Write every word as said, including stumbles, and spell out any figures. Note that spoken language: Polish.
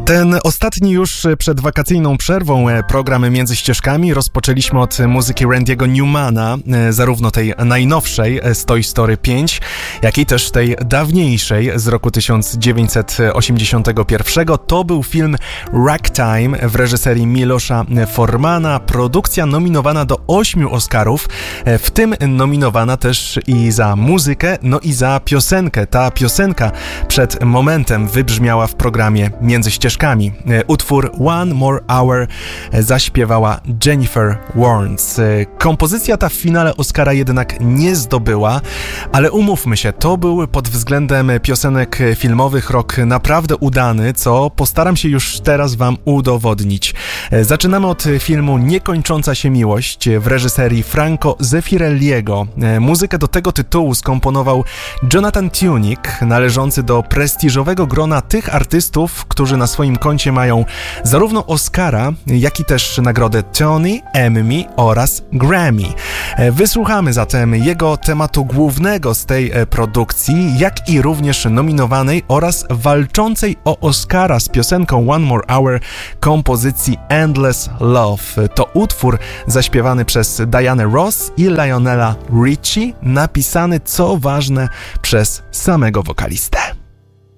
Ten ostatni już przed wakacyjną przerwą program Między Ścieżkami rozpoczęliśmy od muzyki Randy'ego Newmana, zarówno tej najnowszej z Toy Story pięć, jak i też tej dawniejszej z roku tysiąc dziewięćset osiemdziesiątego pierwszego. To był film Ragtime w reżyserii Milosza Formana. Produkcja nominowana do ośmiu Oscarów, w tym nominowana też i za muzykę, no i za piosenkę. Ta piosenka przed momentem wybrzmiała w programie Między Ścieżkami. Utwór One More Hour zaśpiewała Jennifer Warnes. Kompozycja ta w finale Oscara jednak nie zdobyła, ale umówmy się, to był pod względem piosenek filmowych rok naprawdę udany, co postaram się już teraz wam udowodnić. Zaczynamy od filmu Niekończąca się miłość w reżyserii Franco Zeffirelliego. Muzykę do tego tytułu skomponował Jonathan Tunick, należący do prestiżowego grona tych artystów, którzy na swoim koncie mają zarówno Oscara, jak i też nagrodę Tony, Emmy oraz Grammy. Wysłuchamy zatem jego tematu głównego z tej produkcji, jak i również nominowanej oraz walczącej o Oscara z piosenką One More Hour kompozycji Endless Love. To utwór zaśpiewany przez Dianę Ross i Lionela Richie, napisany, co ważne, przez samego wokalistę.